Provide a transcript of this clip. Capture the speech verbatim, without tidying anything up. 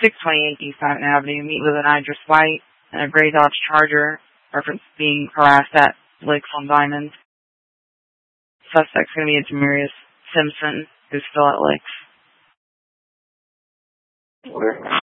six twenty-eight East Fountain Avenue. Meet with an Idris White and a gray Dodge Charger. Reference being harassed at Lakes on Diamond. Suspect's going to be a Demarius Simpson, who's still at Lakes.